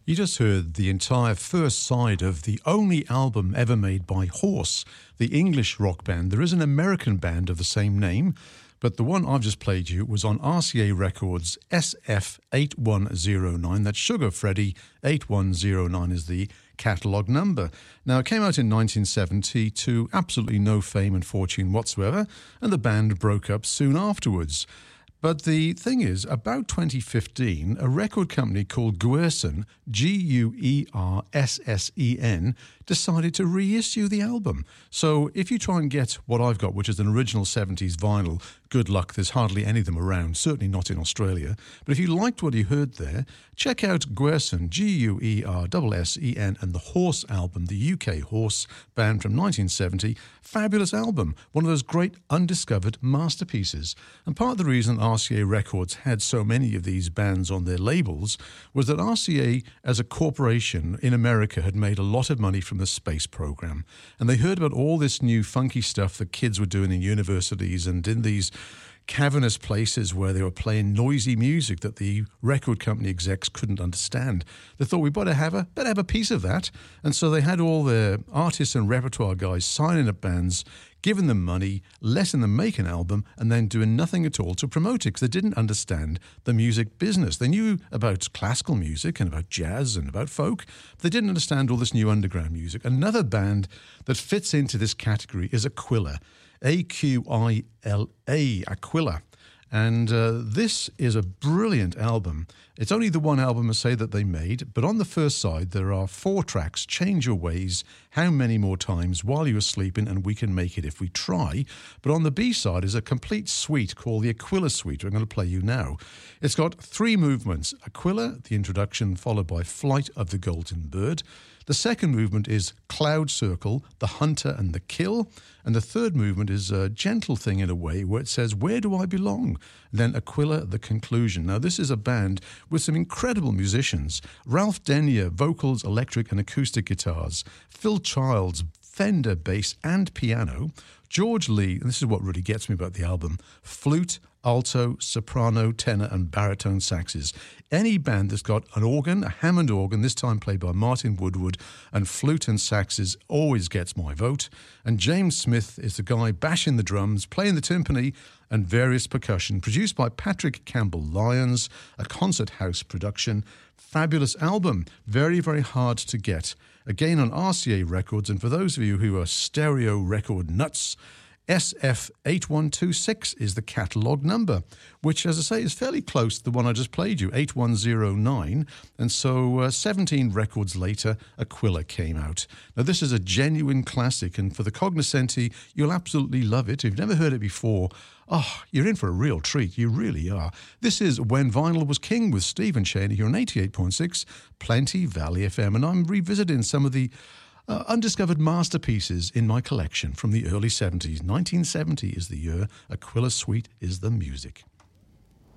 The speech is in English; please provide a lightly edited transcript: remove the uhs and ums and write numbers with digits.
You just heard the entire first side of the only album ever made by Horse, the English rock band. There is an American band of the same name, but the one I've just played you was on RCA Records SF8109. That's Sugar Freddy 8109 is the catalogue number. Now, it came out in 1970 to absolutely no fame and fortune whatsoever, and the band broke up soon afterwards. But the thing is, about 2015, a record company called Guersen, Guerssen, decided to reissue the album. So if you try and get what I've got, which is an original 70s vinyl, good luck, there's hardly any of them around, certainly not in Australia. But if you liked what you heard there, check out Guersen, Guerssen, and the Horse album, the UK Horse band from 1970. Fabulous album, one of those great undiscovered masterpieces. And part of the reason RCA Records had so many of these bands on their labels was that RCA, as a corporation in America, had made a lot of money from the space program. And they heard about all this new funky stuff that kids were doing in universities and in these cavernous places where they were playing noisy music that the record company execs couldn't understand. They thought, we better have a piece of that. And so they had all their artists and repertoire guys signing up bands, giving them money, letting them make an album, and then doing nothing at all to promote it because they didn't understand the music business. They knew about classical music and about jazz and about folk, but they didn't understand all this new underground music. Another band that fits into this category is Aquila. Aquila, Aquila. And this is a brilliant album. It's only the one album, I say, that they made, but on the first side there are 4 tracks, Change Your Ways, How Many More Times, While You're Sleeping, and We Can Make It If We Try. But on the B-side is a complete suite called the Aquila Suite, I'm going to play you now. It's got 3 movements, Aquila, the introduction, followed by Flight of the Golden Bird. The second movement is Cloud Circle, the Hunter and the Kill. And the third movement is a gentle thing in a way where it says, Where do I belong? And then Aquila, the conclusion. Now, this is a band with some incredible musicians. Ralph Denyer, vocals, electric and acoustic guitars. Phil Childs, Fender bass and piano. George Lee, and this is what really gets me about the album, flute, alto, soprano, tenor and baritone saxes. Any band that's got an organ, a Hammond organ, this time played by Martin Woodward, and flute and saxes always gets my vote. And James Smith is the guy bashing the drums, playing the timpani and various percussion, produced by Patrick Campbell-Lyons, a concert house production. Fabulous album, very, very hard to get. Again on RCA Records, and for those of you who are stereo record nuts, SF8126 is the catalogue number, which, as I say, is fairly close to the one I just played you, 8109. And so 17 records later, Aquila came out. Now, this is a genuine classic, and for the cognoscenti, you'll absolutely love it. If you've never heard it before, you're in for a real treat. You really are. This is When Vinyl Was King with Stephen Cheney here on 88.6 Plenty Valley FM, and I'm revisiting some of the undiscovered masterpieces in my collection from the early 70s. 1970 is the year. Aquila Suite is the music.